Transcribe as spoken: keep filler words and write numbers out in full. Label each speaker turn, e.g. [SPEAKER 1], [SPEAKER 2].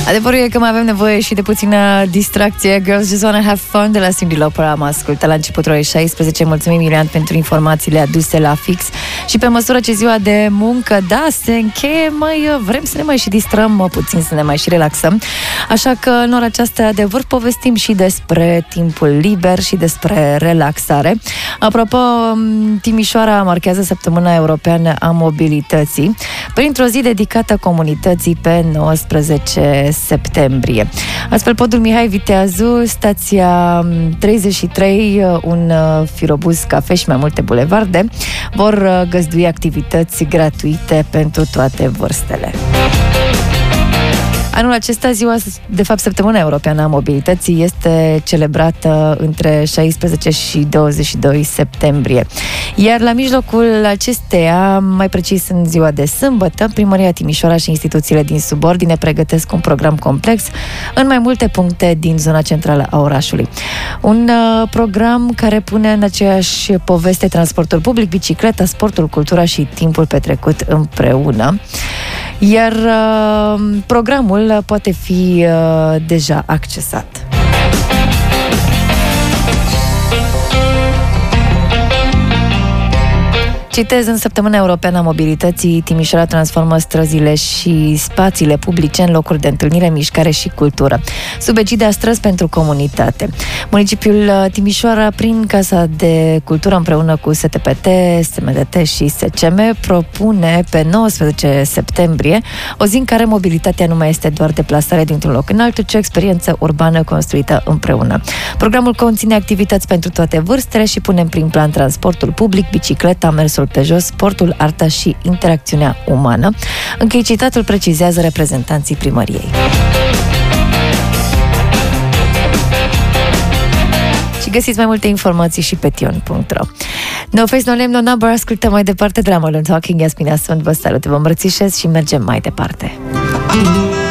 [SPEAKER 1] Adevărul e că mai avem nevoie și de puțină distracție. Girls Just Wanna Have Fun de la Cyndi Lauper am ascultat la începutul orei șaisprezece. Mulțumim, Iulian, pentru informațiile aduse la fix. Și pe măsură ce ziua de muncă, da, se încheie, mai vrem să ne mai și distrăm puțin, să ne mai și relaxăm. Așa că în ora aceasta de vârf povestim și despre timpul liber și despre relaxare. Apropo, Timișoara marchează Săptămâna Europeană a Mobilității printr-o zi dedicată comunității pe nouăsprezece septembrie. Astfel, podul Mihai Viteazu, stația treizeci și trei, un firobuz cafe și mai multe bulevarde vor găzdui activități gratuite pentru toate vârstele. Anul acesta, ziua, de fapt, Săptămâna Europeană a Mobilității este celebrată între șaisprezece și douăzeci și doi septembrie. Iar la mijlocul acesteia, mai precis în ziua de sâmbătă, Primăria Timișoara și instituțiile din subordine pregătesc un program complex în mai multe puncte din zona centrală a orașului. Un uh, program care pune în aceeași poveste transportul public, bicicleta, sportul, cultura și timpul petrecut împreună. Iar uh, programul poate fi uh, deja accesat. Citez, în Săptămâna Europeană a Mobilității, Timișoara transformă străzile și spațiile publice în locuri de întâlnire, mișcare și cultură, sub egida Străzi pentru Comunitate. Municipiul Timișoara, prin Casa de Cultură, împreună cu S T P T, S M D T și S C M, propune pe nouăsprezece septembrie o zi în care mobilitatea nu mai este doar deplasare dintr-un loc în altul, ci o experiență urbană construită împreună. Programul conține activități pentru toate vârstele și pune în prim plan transportul public, bicicleta, mersul pe jos, sportul, arta și interacțiunea umană. Închei citatul, precizează reprezentanții primăriei. Și găsiți mai multe informații și pe tion punct ro. No Face, No Name, No Number, ascultăm mai departe de la Modern Talking. Yasmina sunt, vă salut, vă îmbrățișez și mergem mai departe.